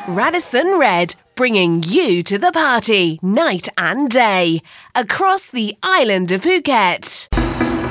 Radisson Red, bringing you to the party night and day across the island of Phuket.